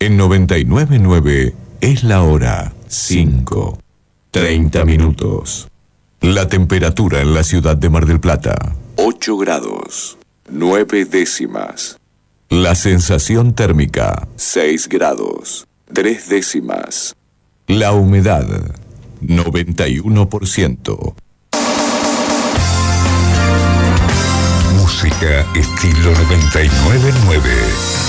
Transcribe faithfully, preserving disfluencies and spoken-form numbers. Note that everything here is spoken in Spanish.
En noventa y nueve punto nueve es la hora cinco, treinta minutos. La temperatura en la ciudad de Mar del Plata, ocho grados, nueve décimas. La sensación térmica, seis grados, tres décimas. La humedad, noventa y uno por ciento. Música estilo noventa y nueve punto nueve.